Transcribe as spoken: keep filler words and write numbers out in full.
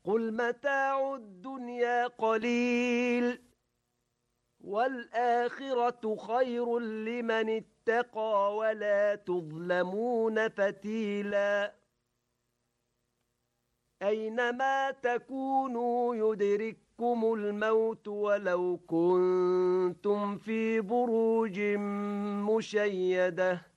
قل متاع الدنيا قليل والآخرة خير لمن اتقى ولا تظلمون فتيلا أينما تكونوا يدرككم الموت ولو كنتم في بروج مشيدة